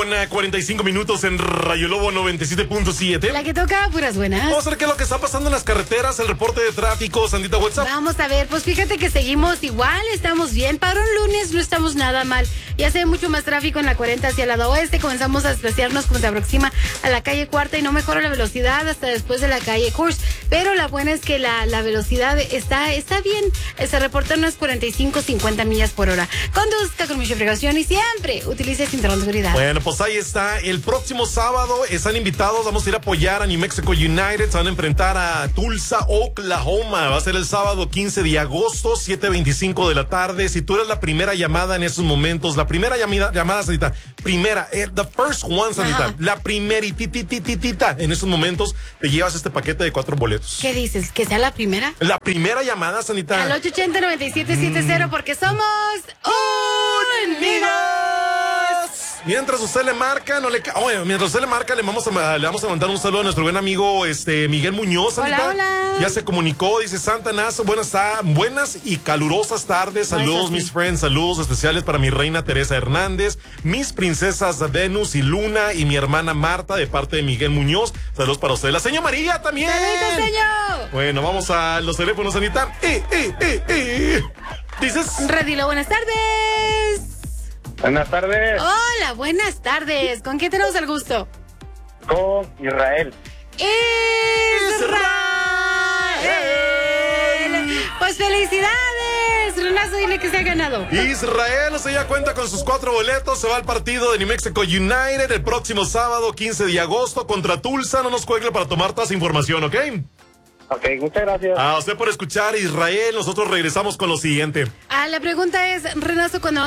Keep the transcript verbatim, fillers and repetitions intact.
con uh, cuarenta y cinco minutos en Rayo Lobo noventa y siete punto siete. La que toca puras buenas. Vamos a ver qué es lo que está pasando en las carreteras, el reporte de tráfico, Sandita, WhatsApp. Vamos a ver, pues fíjate que seguimos igual, estamos bien. Para un lunes no estamos nada mal. Ya se ve mucho más tráfico en la cuarenta hacia el lado oeste. Comenzamos a despreciarnos como se aproxima a la calle Cuarta y no mejora la velocidad hasta después de la calle Course. Pero la buena es que la, la velocidad está, está bien. Se reportan unas cuarenta y cinco, cincuenta millas por hora. Conduzca con mucha precaución y siempre utilice cinturón de seguridad. Bueno, pues ahí está. El próximo sábado están invitados. Vamos a ir a apoyar a New Mexico United. Se van a enfrentar a Tulsa, Oklahoma. Va a ser el sábado quince de agosto, siete veinticinco de la tarde. Si tú eres la primera llamada en esos momentos, la primera llamada, llamada Sandita, primera, eh, the first one, Sandita, Ajá. la primerititititita, en esos momentos te llevas este paquete de cuatro boletos. ¿Qué dices? ¿Que sea la primera? La primera llamada, Sandita. Al ocho ochenta, noventa y siete setenta, mm. porque somos unidos. Mientras usted le marca, no le ca... Oye, mientras usted le marca, le vamos a le vamos a mandar un saludo a nuestro buen amigo este Miguel Muñoz. Hola, Sandita. hola. Ya se comunicó, dice Santa Nazo, buenas buenas y calurosas tardes. Saludos, mis friends, saludos especiales para mi reina Teresa Hernández, mis princesas Venus y Luna y mi hermana Marta de parte de Miguel Muñoz. Saludos para usted. La señora María también. ¡Saludos, señor! Bueno, vamos a los teléfonos, Anita. Eh, eh, eh, eh. Dices. Redilo, buenas tardes. Buenas tardes. Hola, buenas tardes. ¿Con quién tenemos el gusto? Con Israel. Israel. Pues felicidades. Renazo, dile que se ha ganado. Israel, o sea, ya cuenta con sus cuatro boletos. Se va al partido de New Mexico United el próximo sábado, quince de agosto, contra Tulsa. No nos cuelgue para tomar toda esa información, ¿ok? Ok, muchas gracias. A usted por escuchar, Israel. Nosotros regresamos con lo siguiente. Ah, la pregunta es, Renazo, cuando